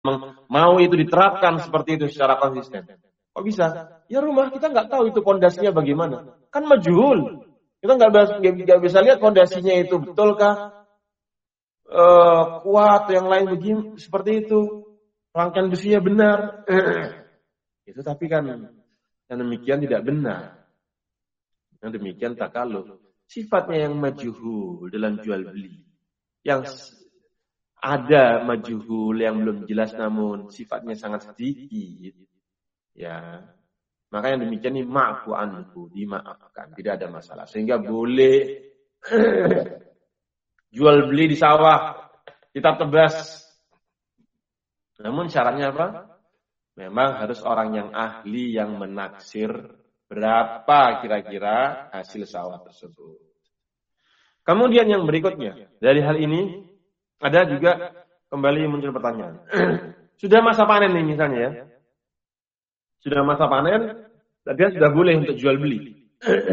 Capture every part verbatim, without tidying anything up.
mau itu diterapkan seperti itu secara konsisten. Kok bisa? Ya rumah kita nggak tahu itu pondasinya bagaimana. Kan majhul. Kita nggak bisa lihat pondasinya itu betulkah uh, kuat, yang lain begini seperti itu. Rangkaian besinya benar. Itu tapi kan yang demikian tidak benar. Yang demikian takaluf. Sifatnya yang majhul dalam jual beli. Yang ada majhul yang belum jelas namun sifatnya sangat sedikit. Ya. Maka yang demikian ini ma'fu anhu, dimaafkan, tidak ada masalah. Sehingga boleh jual beli di sawah, kita tebas. Namun syaratnya apa? Memang harus orang yang ahli yang menaksir berapa kira-kira hasil sawah tersebut. Kemudian yang berikutnya, dari hal ini ada juga kembali muncul pertanyaan. Sudah masa panen nih misalnya ya. Sudah masa panen, dia sudah boleh untuk jual beli.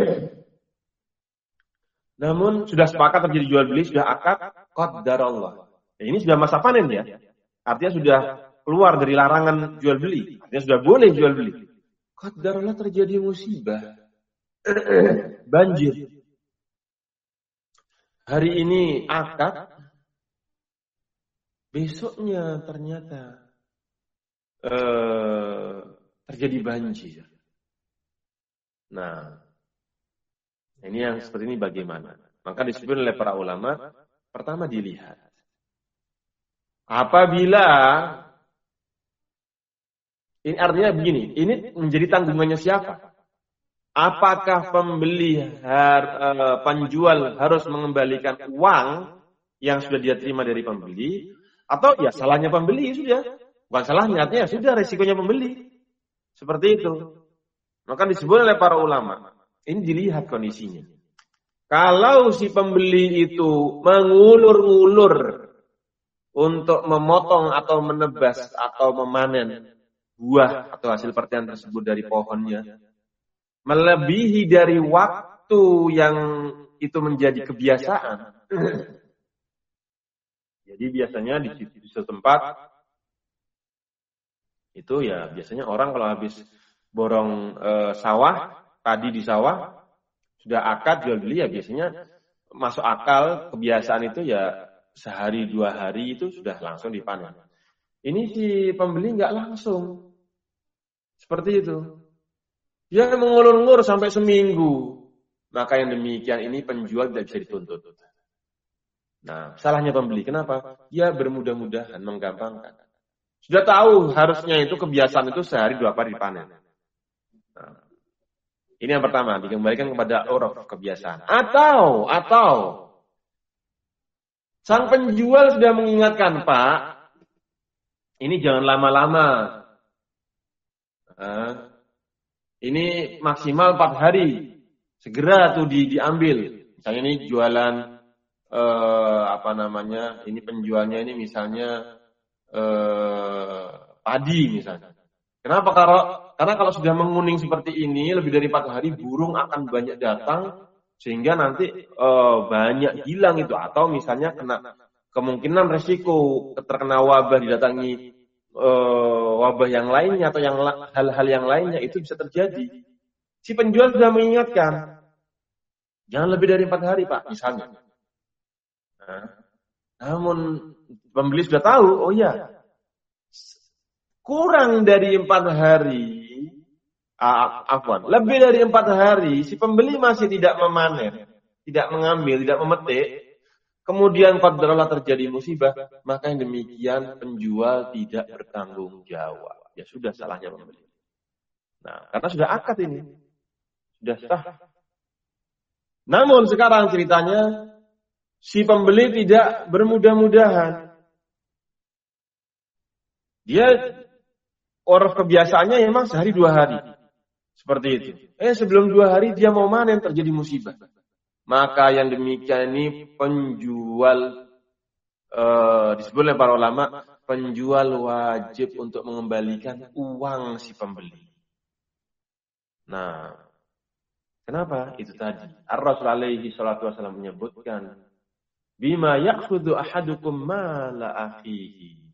Namun sudah sepakat terjadi jual beli, sudah akad qadarullah. Nah, ini sudah masa panen ya. Artinya sudah keluar dari larangan jual beli. Artinya sudah boleh jual beli. Qadarullah terjadi musibah. Banjir. Hari ini akad, besoknya ternyata eh, terjadi banjir. Nah, ini yang seperti ini bagaimana? Maka disebut oleh para ulama, pertama dilihat. Apabila, ini artinya begini, ini menjadi tanggungannya siapa? Apakah pembeli, har, eh, penjual harus mengembalikan uang yang sudah dia terima dari pembeli? Atau ya salahnya pembeli sudah. Bukan salahnya, artinya sudah resikonya pembeli. Seperti itu. Maka disebut oleh para ulama. Ini dilihat kondisinya. Kalau si pembeli itu mengulur-ngulur untuk memotong atau menebas atau memanen buah atau hasil pertanian tersebut dari pohonnya, melebihi dari waktu yang itu menjadi kebiasaan. Jadi biasanya di suatu tempat itu ya biasanya orang kalau habis borong e, sawah, tadi di sawah sudah akad jual beli ya biasanya masuk akal kebiasaan itu ya sehari dua hari itu sudah langsung dipanen. Ini si pembeli nggak langsung seperti itu. Dia mengulur-ngulur sampai seminggu. Maka yang demikian ini penjual tidak bisa dituntut. Nah, salahnya pembeli. Kenapa? Dia bermudah-mudahan, menggampangkan. Sudah tahu harusnya itu kebiasaan itu sehari dua kali dipanen. Nah, ini yang pertama, dikembalikan kepada uruf kebiasaan. Atau, atau sang penjual sudah mengingatkan, Pak, ini jangan lama-lama. Nah, ini maksimal empat hari. Segera tuh di, diambil. Misalnya ini jualan eh, apa namanya? Ini penjualnya ini misalnya eh, padi misalnya. Kenapa? Kalau karena kalau sudah menguning seperti ini lebih dari empat hari burung akan banyak datang sehingga nanti eh, banyak hilang itu atau misalnya kena kemungkinan resiko terkena wabah didatangi eh, wabah yang lainnya atau yang hal-hal yang lainnya itu bisa terjadi. Si penjual sudah mengingatkan, jangan lebih dari empat hari Pak, misalnya. Nah, namun pembeli sudah tahu, oh ya, kurang dari empat hari, ah, afwan, lebih dari empat hari, si pembeli masih tidak memanen, tidak mengambil, tidak memetik, kemudian qadarullah terjadi musibah, maka yang demikian penjual tidak bertanggung jawab. Ya sudah salahnya pembeli. Nah, karena sudah akad ini. Sudah sah. Namun sekarang ceritanya si pembeli tidak bermudah-mudahan. Dia orang kebiasaannya memang sehari dua hari. Seperti itu. Eh sebelum dua hari dia mau manen terjadi musibah. Maka yang demikian ini penjual eh, disebut oleh para ulama penjual wajib untuk mengembalikan uang si pembeli. Nah, kenapa? Itu tadi. Ar-Rasul alaihi salatu wasallam menyebutkan, bima ya'khudhu ahadukum mala akhihi.